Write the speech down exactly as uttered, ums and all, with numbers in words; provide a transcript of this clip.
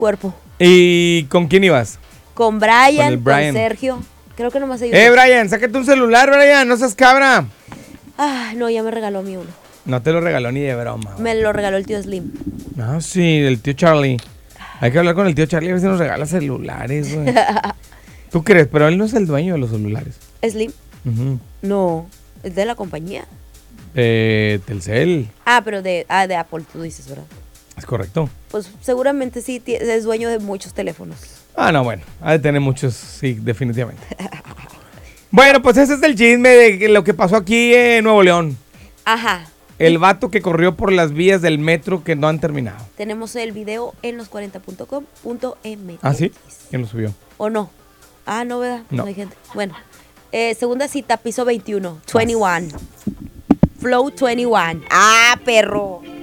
cuerpo. ¿Y con quién ibas? Con Brian, Con el con, Brian. Sergio. Creo que nomás ellos. Eh, Brian, sácate un celular, Brian, no seas cabra. Ah, no, ya me regaló a mí uno. No te lo regaló ni de broma. Me lo regaló el tío Slim. Ah, sí, el tío Charlie. Hay que hablar con el tío Charlie a ver si nos regala celulares, güey. ¿Tú crees? Pero él no es el dueño de los celulares. ¿Slim? Uh-huh. No, es de la compañía. Eh, Telcel. Ah, pero de, ah, de Apple, tú dices, ¿verdad? Es correcto. Pues seguramente sí, tie- es dueño de muchos teléfonos. Ah, no, bueno. Ha de tener muchos, sí, definitivamente. Bueno, pues ese es el chisme de lo que pasó aquí en Nuevo León. Ajá. El vato que corrió por las vías del metro que no han terminado. Tenemos el video en los cuarenta punto com punto m x. ¿Ah, sí? ¿Quién lo subió? ¿O no? Ah, no, ¿verdad? No. No hay gente. Bueno, eh, segunda cita, piso veintiuno, veintiuno. Flow veintiuno. Ah, perro.